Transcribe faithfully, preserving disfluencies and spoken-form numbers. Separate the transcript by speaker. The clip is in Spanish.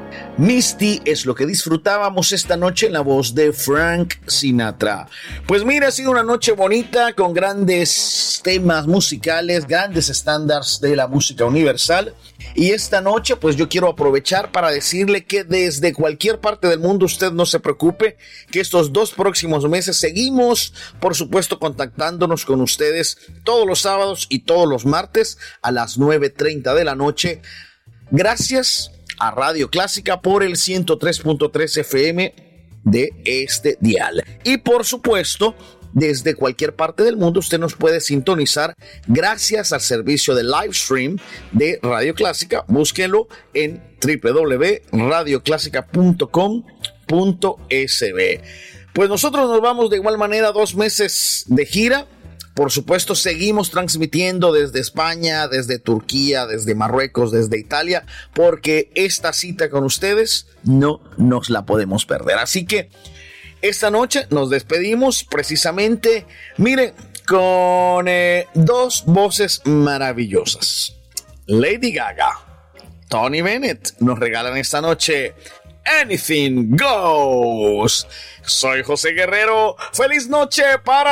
Speaker 1: Misty es lo que disfrutábamos esta noche en la voz de Frank Sinatra. Pues mira, ha sido una noche bonita con grandes temas musicales, grandes estándares de la música universal. Y esta noche pues yo quiero aprovechar para decirle que desde cualquier parte del mundo usted no se preocupe, que estos dos próximos meses seguimos por supuesto contactándonos con ustedes todos los sábados y todos los martes a las nueve treinta de la noche. Gracias a Radio Clásica por el ciento tres punto tres F M de este dial. Y por supuesto, desde cualquier parte del mundo usted nos puede sintonizar gracias al servicio de live stream de Radio Clásica. Búsquelo en w w w punto radio clásica punto com punto s b. Pues nosotros nos vamos de igual manera dos meses de gira. Por supuesto, seguimos transmitiendo desde España, desde Turquía, desde Marruecos, desde Italia, porque esta cita con ustedes no nos la podemos perder. Así que esta noche nos despedimos precisamente, miren, con eh, dos voces maravillosas. Lady Gaga, Tony Bennett nos regalan esta noche Anything Goes. Soy José Guerrero. Feliz noche para